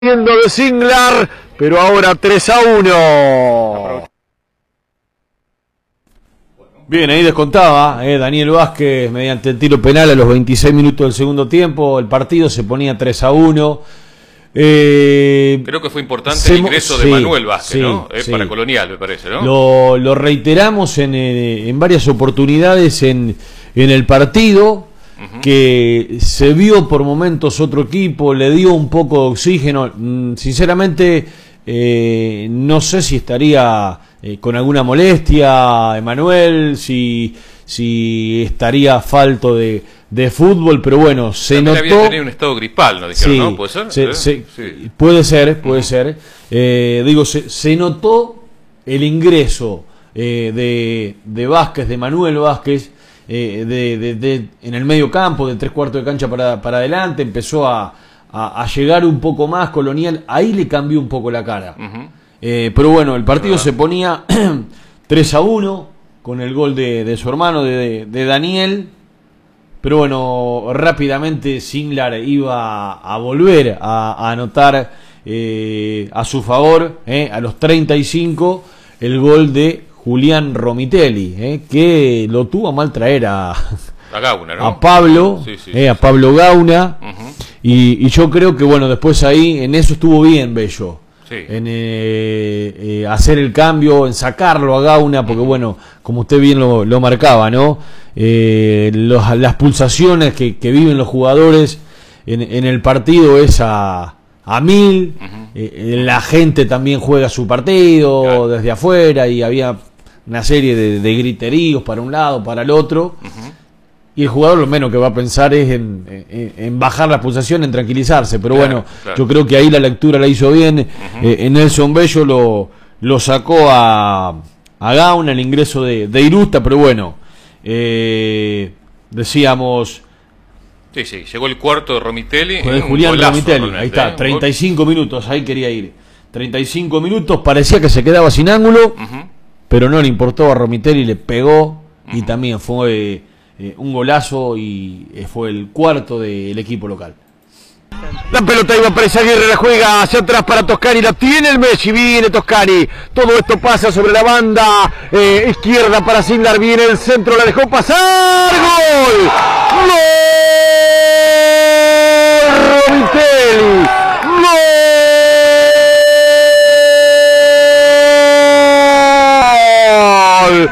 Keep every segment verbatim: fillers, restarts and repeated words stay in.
de Singlar, pero ahora tres a uno. Bien, ahí descontaba eh, Daniel Vázquez mediante el tiro penal a los veintiséis minutos del segundo tiempo. El partido se ponía tres a uno. Eh, Creo que fue importante el ingreso de sí, Manuel Vázquez, sí, ¿no? Eh, sí. Para Colonial, me parece, ¿no? Lo, lo reiteramos en, en varias oportunidades en, en el partido. Que se vio por momentos otro equipo, le dio un poco de oxígeno. Sinceramente, eh, no sé si estaría eh, con alguna molestia, Emanuel, si, si estaría falto de, de fútbol, pero bueno, se También notó. había tenido un estado gripal, ¿no? Dijeron, Sí, ¿no? ¿Puede ser? Se, ¿Eh? se, sí. Puede ser, puede uh-huh. ser. Eh, digo, se, se notó el ingreso eh, de, de Vázquez, de Manuel Vázquez. Eh, de, de, de, en el medio campo, de tres cuartos de cancha para, para adelante, empezó a, a, a llegar un poco más Colonial, ahí le cambió un poco la cara. Uh-huh. eh, pero bueno, el partido se ponía tres a uno con el gol de, de su hermano, de, de Daniel, pero bueno, rápidamente Singlar iba a volver a, a anotar eh, a su favor, eh, a los treinta y cinco, el gol de Julián Romitelli, eh, que lo tuvo a mal traer a, a, Gauna, ¿no? a Pablo, sí, sí, eh, sí, a Pablo Gauna, uh-huh. y, y yo creo que bueno, después ahí en eso estuvo bien Bello, sí. en eh, eh, hacer el cambio, en sacarlo a Gauna, porque uh-huh. bueno, como usted bien lo, lo marcaba, ¿no? Eh, los, las pulsaciones que, que viven los jugadores en, en el partido es a, a mil, uh-huh. eh, la gente también juega su partido claro. desde afuera y había una serie de, de griteríos para un lado, para el otro, uh-huh. y el jugador lo menos que va a pensar es en, en, en bajar la pulsación, en tranquilizarse, pero claro, bueno, claro. yo creo que ahí la lectura la hizo bien, uh-huh. eh, Nelson Bello lo, lo sacó a, a Gauna, el ingreso de, de Irusta, pero bueno, eh, decíamos... Sí, sí, llegó el cuarto de Romitelli. Con el Julián Romitelli, ahí está, treinta y cinco minutos, ahí quería ir, treinta y cinco minutos, parecía que se quedaba sin ángulo, uh-huh. pero no le importó a Romitelli, le pegó uh-huh. y también fue eh, un golazo y eh, fue el cuarto del equipo local. La pelota iba para Izaguirre, la juega hacia atrás para Toscani, la tiene el Messi, viene Toscani, todo esto pasa sobre la banda eh, izquierda para Singlar, viene el centro, la dejó pasar, ¡gol! ¡Gol! Romitelli, ¡gol!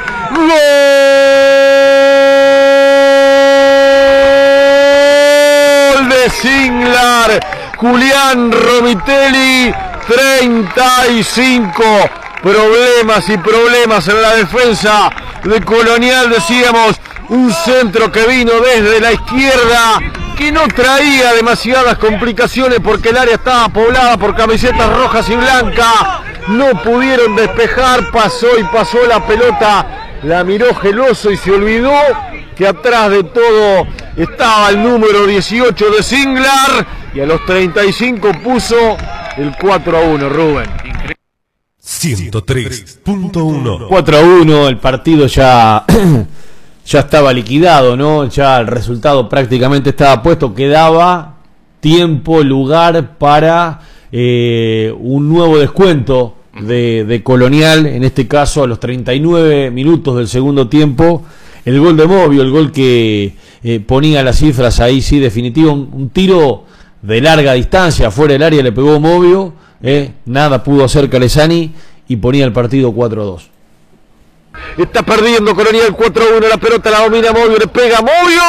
¡Gol de Singlar! Julián Romitelli, treinta y cinco. Problemas y problemas en la defensa de Colonial, decíamos, un centro que vino desde la izquierda, que no traía demasiadas complicaciones porque el área estaba poblada por camisetas rojas y blancas, no pudieron despejar, pasó y pasó la pelota, la miró Geloso y se olvidó que atrás de todo estaba el número dieciocho de Singlar, y a los treinta y cinco puso el cuatro a uno, Rubén. ciento tres punto uno. cuatro a uno, el partido ya, ya estaba liquidado, ¿no? Ya el resultado prácticamente estaba puesto, quedaba tiempo, lugar para eh, un nuevo descuento de, de Colonial, en este caso a los treinta y nueve minutos del segundo tiempo, el gol de Movio, el gol que eh, ponía las cifras ahí, sí, definitivo, un, un tiro de larga distancia, fuera del área le pegó Movio, eh, nada pudo hacer Calesani y ponía el partido cuatro a dos. Está perdiendo Colonial cuatro a uno, la pelota la domina Movio, le pega Movio.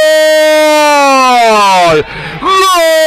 ¡Gol!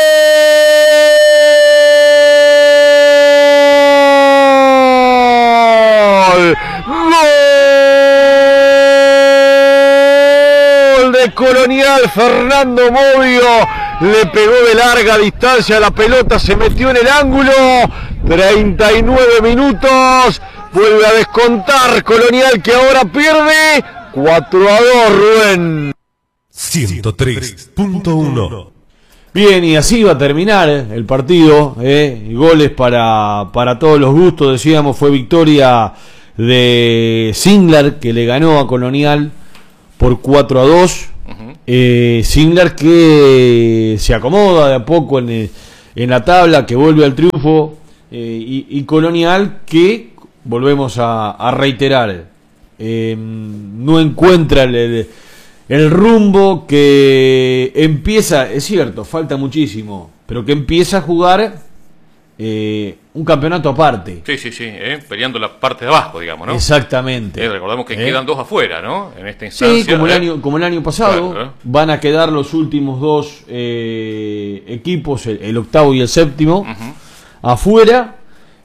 ¡Gol de Colonial! Fernando Movio le pegó de larga distancia, la pelota se metió en el ángulo. treinta y nueve minutos. Vuelve a descontar Colonial, que ahora pierde cuatro a dos, Rubén. ciento tres punto uno. Bien, y así va a terminar el partido, eh, goles para, para todos los gustos, decíamos, fue victoria de Singlar, que le ganó a Colonial por cuatro a dos. Uh-huh. eh, Singlar que se acomoda de a poco en el, en la tabla, que vuelve al triunfo, eh, y, y Colonial, que volvemos a, a reiterar, eh, no encuentra el, el, el rumbo, que empieza, es cierto, falta muchísimo, pero que empieza a jugar eh, un campeonato aparte. Sí, sí, sí, eh, peleando la parte de abajo, digamos, ¿no? Exactamente. Eh, recordamos que ¿Eh? quedan dos afuera, ¿no? En esta instancia. Sí, como el eh. año, como el año pasado, Claro, ¿eh? van a quedar los últimos dos eh, equipos, el, el octavo y el séptimo, Ujú. afuera,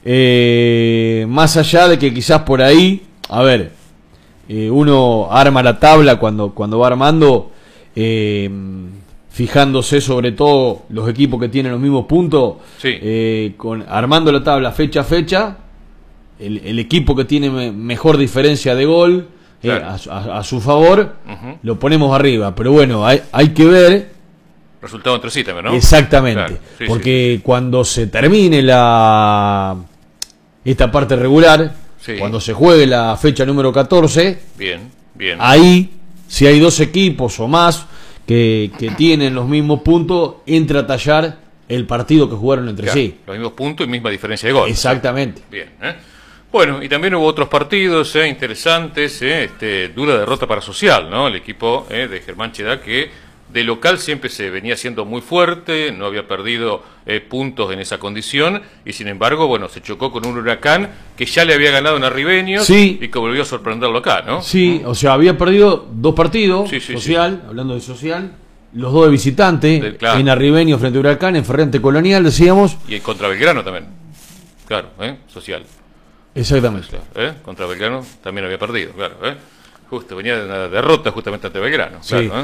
eh, más allá de que quizás por ahí, a ver, eh, uno arma la tabla cuando, cuando va armando, eh, fijándose sobre todo los equipos que tienen los mismos puntos, Sí. eh, con, armando la tabla fecha a fecha, el, el equipo que tiene me- mejor diferencia de gol, eh, Claro. a, su- a- a su favor, Ujú. lo ponemos arriba, pero bueno, hay, hay que ver. Resultado entre sí también, ¿no? Exactamente, Claro, sí, porque sí, cuando se termine la esta parte regular, Sí. cuando se juegue la fecha número catorce, sí. Bien, bien. ahí, si hay dos equipos o más que, que tienen los mismos puntos, entra a tallar el partido que jugaron entre Claro, sí. los mismos puntos y misma diferencia de gol. Exactamente. Bien, ¿eh? Bueno, y también hubo otros partidos eh, interesantes, eh, este, dura derrota para Social, ¿no? El equipo eh, de Germán Chedá, que de local siempre se venía siendo muy fuerte, no había perdido eh, puntos en esa condición, y sin embargo, bueno, se chocó con un Huracán que ya le había ganado en Arribeños, Sí. y que volvió a sorprenderlo acá, ¿no? Sí, o sea, había perdido dos partidos, Sí, sí, Social, hablando de Social, los dos de visitante, De- claro. en Arribeño frente a Huracán, en Ferrante Colonial, decíamos. Y contra Belgrano también. Claro, ¿eh? Social. Exactamente. Claro, ¿eh? Contra Belgrano también había perdido, claro, ¿eh? Justo, venía de una derrota justamente ante Belgrano, Sí. claro, ¿eh?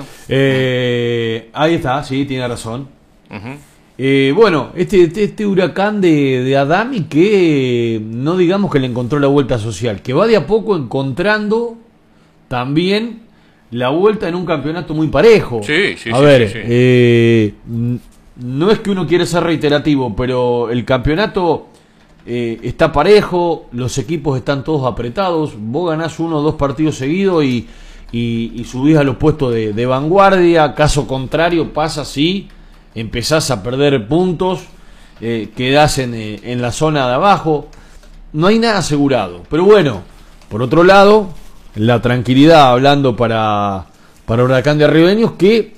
Eh, ahí está, sí, tiene razón. Ujú. Eh, bueno, este, este, este Huracán de, de Adami, que no digamos que le encontró la vuelta Social, que va de a poco encontrando también la vuelta en un campeonato muy parejo. Sí, sí, a sí, ver, sí, sí. eh, n- no es que uno quiera ser reiterativo, pero el campeonato eh, está parejo, los equipos están todos apretados, vos ganás uno o dos partidos seguidos y, y, y subís a los puestos de, de vanguardia, caso contrario pasa si empezás a perder puntos, eh, quedás en, eh, en la zona de abajo, no hay nada asegurado, pero bueno, por otro lado, la tranquilidad hablando para, para Huracán de Arribeños, que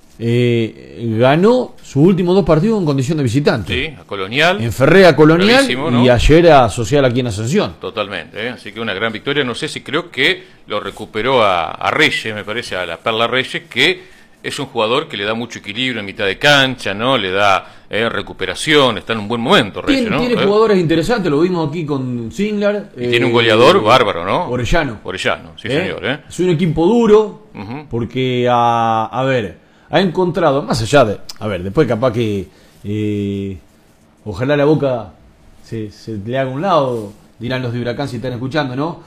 eh, ganó sus últimos dos partidos en condición de visitante. Sí, a Colonial. En Ferrea Colonial Bravísimo, ¿no? y ayer a Social aquí en Ascensión. Totalmente, ¿eh? Así que una gran victoria. No sé si creo que lo recuperó a, a Reyes, me parece, a la Perla Reyes, que es un jugador que le da mucho equilibrio en mitad de cancha, ¿no? Le da eh, recuperación, está en un buen momento Reyes, Tiene, ¿no? tiene ¿Eh? jugadores interesantes, lo vimos aquí con Singler. Y tiene un goleador bárbaro, ¿no? Orellano. Orellano, sí ¿Eh? señor, ¿eh? Es un equipo duro, Ujú. porque a, a ver, ha encontrado, más allá de, a ver, después capaz que eh, ojalá la Boca se, se le haga a un lado, dirán los de Huracán si están escuchando, ¿no?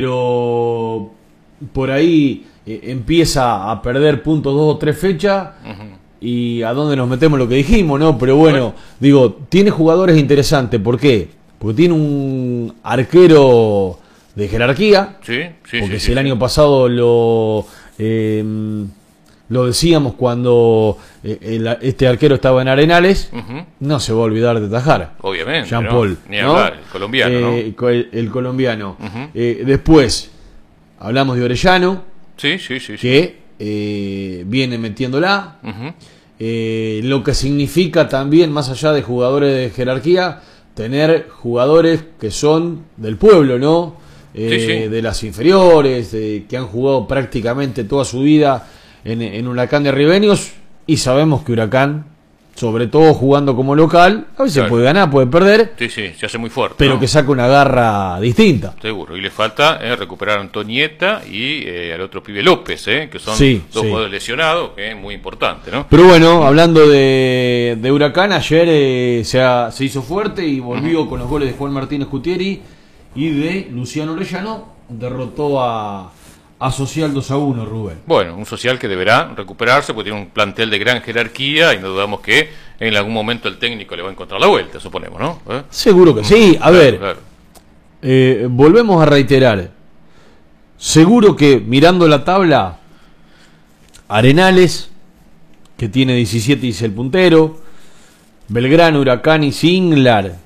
Pero por ahí eh, empieza a perder puntos dos o tres fechas. Ujú. Y a dónde nos metemos lo que dijimos, ¿no? Pero bueno, Bueno. digo, tiene jugadores interesantes. ¿Por qué? Porque tiene un arquero de jerarquía. Sí, sí, porque sí, si sí, el sí. año pasado lo eh, lo decíamos cuando eh, el- este arquero estaba en Arenales, Ujú. no se va a olvidar de tajar. Obviamente, Jean ¿no? Paul, Ni ¿no? hablar, el colombiano, ¿no? Eh, co- el, el colombiano. Ujú. Eh, después, hablamos de Orellano, Sí, sí, sí, sí. que eh, viene metiéndola. Ujú. Eh, lo que significa también, más allá de jugadores de jerarquía, tener jugadores que son del pueblo, ¿no? Eh, Sí, sí. De las inferiores, de- que han jugado prácticamente toda su vida en, en Huracán de Arribeños, y sabemos que Huracán, sobre todo jugando como local, a veces Claro. puede ganar, puede perder, Sí, sí, se hace muy fuerte, pero ¿no? que saca una garra distinta. Seguro, y le falta eh, recuperar a Antonieta y eh, al otro pibe López, eh, que son Sí, dos sí. jugadores lesionados, que es muy importante, ¿no? Pero bueno, hablando de, de Huracán, ayer eh, se, ha- se hizo fuerte y volvió con los goles de Juan Martínez Gutieri y de Luciano Orellano, derrotó a, a Social dos a uno, Rubén. Bueno, un Social que deberá recuperarse porque tiene un plantel de gran jerarquía y no dudamos que en algún momento el técnico le va a encontrar la vuelta, suponemos, ¿no? ¿Eh? Seguro que sí. A Claro, ver, claro. eh, volvemos a reiterar. Seguro que mirando la tabla, Arenales, que tiene diecisiete y es el puntero, Belgrano, Huracán y Singlar